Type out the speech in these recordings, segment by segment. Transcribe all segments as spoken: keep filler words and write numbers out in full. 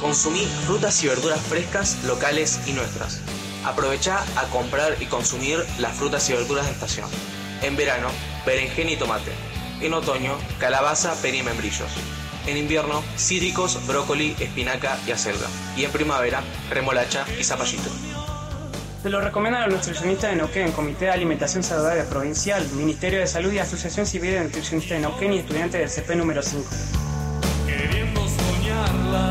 Consumí frutas y verduras frescas, locales y nuestras. Aprovechá a comprar y consumir las frutas y verduras de estación. En verano, berenjena y tomate. En otoño, calabaza, pera y membrillos. En invierno, cítricos, brócoli, espinaca y acelga. Y en primavera, remolacha y zapallito. Te lo recomiendan los nutricionistas de Neuquén, Comité de Alimentación Saludable Provincial, Ministerio de Salud y Asociación Civil de Nutricionistas de Neuquén y estudiantes del C P número cinco. Queriendo soñarla.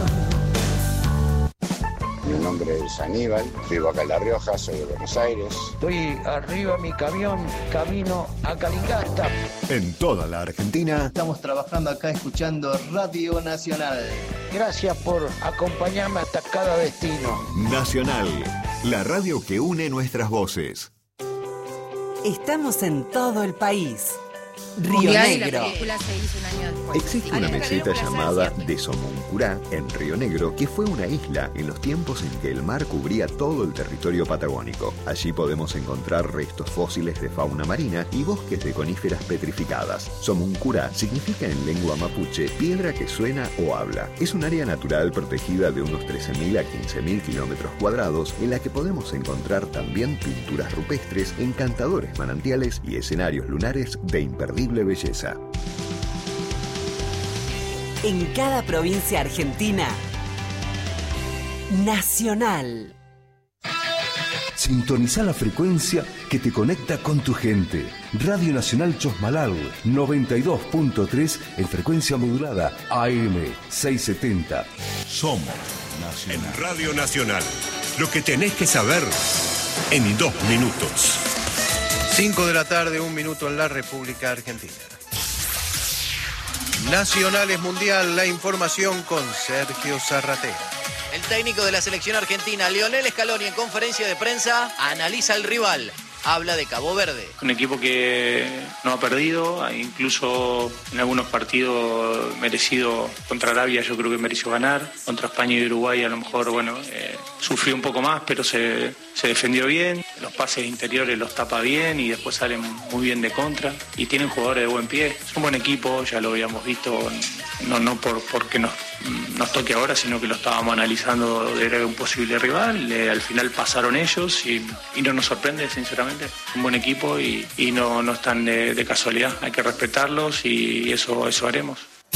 Mi nombre es Aníbal, vivo acá en La Rioja, soy de Buenos Aires. Estoy arriba de mi camión, camino a Calingasta. En toda la Argentina. Estamos trabajando acá escuchando Radio Nacional. Gracias por acompañarme hasta cada destino. Nacional, la radio que une nuestras voces. Estamos en todo el país. Río Mundial, Negro. La película se hizo un año después. Existe una meseta llamada de Somoncurá, en Río Negro, que fue una isla en los tiempos en que el mar cubría todo el territorio patagónico. Allí podemos encontrar restos fósiles de fauna marina y bosques de coníferas petrificadas. Somoncurá significa en lengua mapuche piedra que suena o habla. Es un área natural protegida de unos trece mil a quince mil kilómetros cuadrados, en la que podemos encontrar también pinturas rupestres, encantadores manantiales y escenarios lunares de imperdible belleza. En cada provincia argentina, Nacional. Sintoniza la frecuencia que te conecta con tu gente. Radio Nacional Chosmalal, noventa y dos punto tres en frecuencia modulada, A M seiscientos setenta. Somos Nacional. En Radio Nacional, lo que tenés que saber en dos minutos. cinco de la tarde, un minuto en la República Argentina. Nacionales Mundial, la información con Sergio Zarratea. El técnico de la selección argentina, Lionel Scaloni, en conferencia de prensa, analiza el rival. Habla de Cabo Verde. Un equipo que no ha perdido, incluso en algunos partidos merecido. Contra Arabia yo creo que mereció ganar. Contra España y Uruguay a lo mejor, bueno, eh, sufrió un poco más, pero se, se defendió bien. Los pases interiores los tapa bien y después salen muy bien de contra. Y tienen jugadores de buen pie. Es un buen equipo, ya lo habíamos visto, no, no por porque nos, nos toque ahora, sino que lo estábamos analizando de un posible rival. Eh, al final pasaron ellos y, y no nos sorprende, sinceramente. Un buen equipo y, y no, no están de, de casualidad. Hay que respetarlos y eso, eso haremos.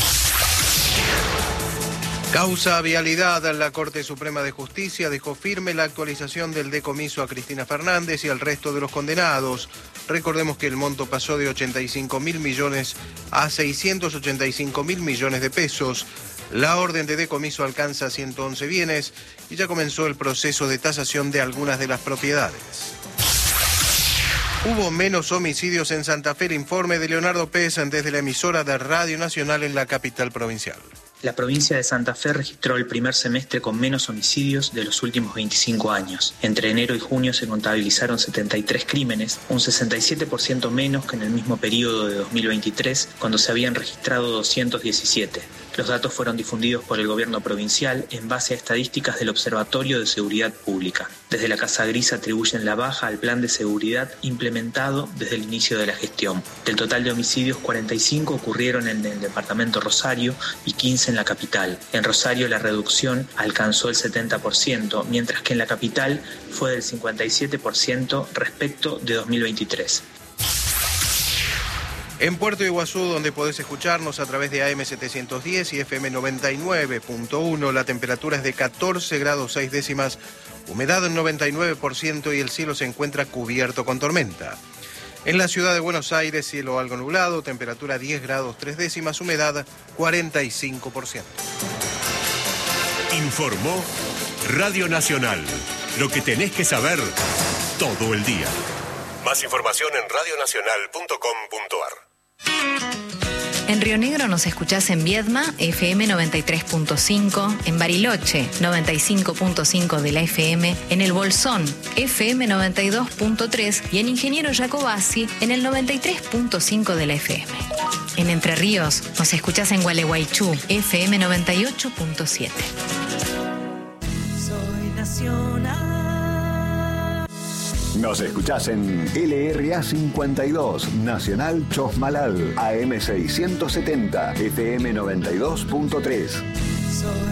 Causa vialidad. La Corte Suprema de Justicia dejó firme la actualización del decomiso a Cristina Fernández y al resto de los condenados. Recordemos que el monto pasó de ochenta y cinco mil millones a seiscientos ochenta y cinco mil millones de pesos. La orden de decomiso alcanza ciento once bienes y ya comenzó el proceso de tasación de algunas de las propiedades. Hubo menos homicidios en Santa Fe. El informe de Leonardo Pérez desde la emisora de Radio Nacional en la capital provincial. La provincia de Santa Fe registró el primer semestre con menos homicidios de los últimos veinticinco años. Entre enero y junio se contabilizaron setenta y tres crímenes, un sesenta y siete por ciento menos que en el mismo periodo de dos mil veintitrés, cuando se habían registrado doscientos diecisiete. Los datos fueron difundidos por el gobierno provincial en base a estadísticas del Observatorio de Seguridad Pública. Desde la Casa Gris atribuyen la baja al plan de seguridad implementado desde el inicio de la gestión. Del total de homicidios, cuarenta y cinco ocurrieron en el departamento Rosario y quince en la capital. En Rosario la reducción alcanzó el setenta por ciento, mientras que en la capital fue del cincuenta y siete por ciento respecto de dos mil veintitrés. En Puerto Iguazú, donde podés escucharnos a través de A M setecientos diez y F M noventa y nueve punto uno, la temperatura es de catorce grados seis décimas, humedad del noventa y nueve por ciento y el cielo se encuentra cubierto con tormenta. En la ciudad de Buenos Aires, cielo algo nublado, temperatura diez grados tres décimas, humedad cuarenta y cinco por ciento. Informó Radio Nacional. Lo que tenés que saber todo el día. Más información en radio nacional punto com punto ar. En Río Negro nos escuchás en Viedma, F M noventa y tres punto cinco, en Bariloche, noventa y cinco punto cinco de la F M, en El Bolsón, F M noventa y dos punto tres y en Ingeniero Jacobasi, en el noventa y tres punto cinco de la F M. En Entre Ríos nos escuchás en Gualeguaychú, F M noventa y ocho punto siete. Soy Nacional. Nos escuchás en L R A cincuenta y dos, Nacional Chosmalal, A M seiscientos setenta, F M noventa y dos punto tres. Soy